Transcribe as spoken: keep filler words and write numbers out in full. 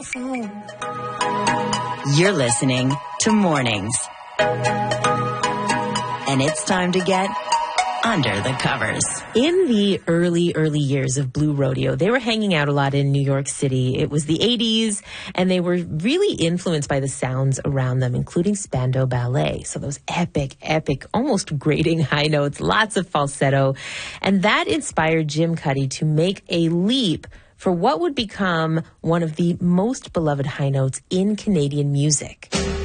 phone. You're listening to Mornings. And it's time to get under the covers. In the early, early years of Blue Rodeo, they were hanging out a lot in New York City. It was the eighties, and they were really influenced by the sounds around them, including Spandau Ballet. So those epic, epic, almost grating high notes, lots of falsetto. And that inspired Jim Cuddy to make a leap for what would become one of the most beloved high notes in Canadian music.